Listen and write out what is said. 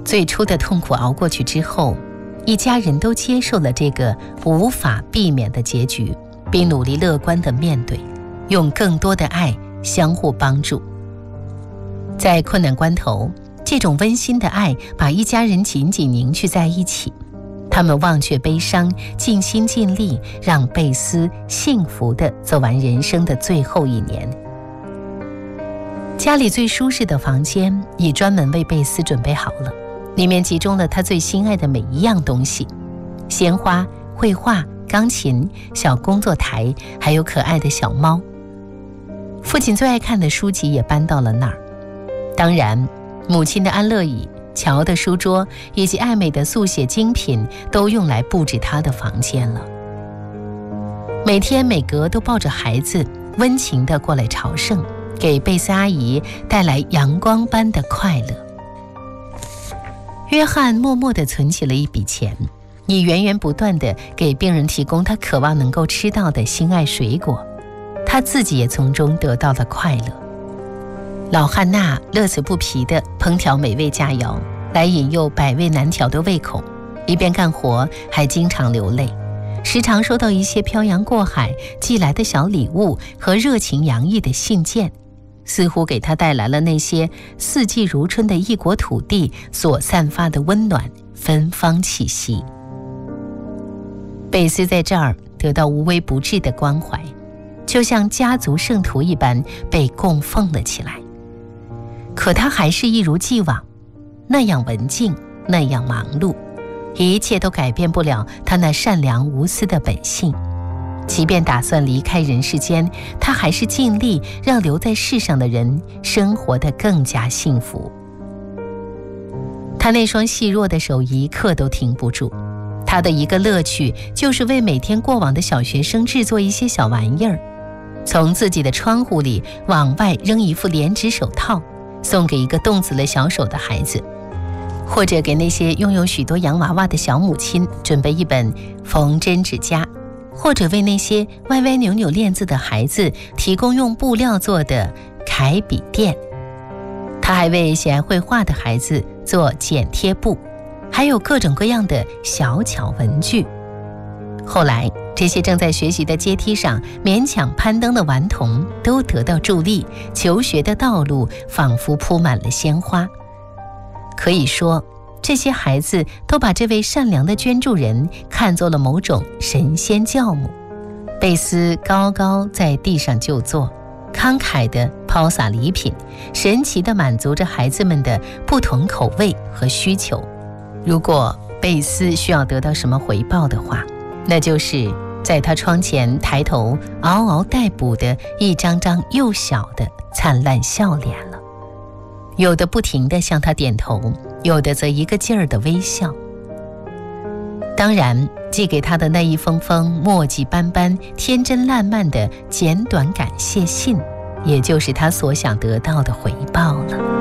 最初的痛苦熬过去之后，一家人都接受了这个无法避免的结局，并努力乐观地面对，用更多的爱相互帮助。在困难关头，这种温馨的爱把一家人紧紧凝聚在一起，他们忘却悲伤，尽心尽力让贝斯幸福地走完人生的最后一年。家里最舒适的房间也专门为贝斯准备好了，里面集中了他最心爱的每一样东西，鲜花、绘画、钢琴、小工作台，还有可爱的小猫。父亲最爱看的书籍也搬到了那儿，当然母亲的安乐椅、乔的书桌以及爱美的速写精品都用来布置他的房间了。每天每格都抱着孩子温情地过来朝圣，给贝斯阿姨带来阳光般的快乐。约翰默默地存起了一笔钱，以源源不断地给病人提供他渴望能够吃到的心爱水果，他自己也从中得到了快乐。老汉娜乐此不疲地烹调美味佳肴，来引诱百味难调的胃口，一边干活还经常流泪，时常收到一些漂洋过海寄来的小礼物和热情洋溢的信件，似乎给他带来了那些四季如春的异国土地所散发的温暖芬芳气息。贝斯在这儿得到无微不至的关怀，就像家族圣徒一般被供奉了起来。可他还是一如既往，那样文静，那样忙碌，一切都改变不了他那善良无私的本性。即便打算离开人世间，他还是尽力让留在世上的人生活得更加幸福。他那双细弱的手一刻都停不住，他的一个乐趣就是为每天过往的小学生制作一些小玩意儿，从自己的窗户里往外扔一副连指手套，送给一个冻死了小手的孩子，或者给那些拥有许多洋娃娃的小母亲准备一本缝针指甲，或者为那些歪歪扭扭练字的孩子提供用布料做的楷笔垫。他还为喜爱绘画的孩子做剪贴布，还有各种各样的小巧文具。后来这些正在学习的阶梯上勉强攀登的顽童都得到助力，求学的道路仿佛铺满了鲜花。可以说，这些孩子都把这位善良的捐助人看作了某种神仙教母。贝斯高高在地上就坐，慷慨地抛洒礼品，神奇地满足着孩子们的不同口味和需求。如果贝斯需要得到什么回报的话，那就是在他窗前抬头嗷嗷待哺的一张张幼小的灿烂笑脸了。有的不停地向他点头，有的则一个劲儿地微笑。当然，寄给他的那一封封墨迹斑斑、天真烂漫的简短感谢信，也就是他所想得到的回报了。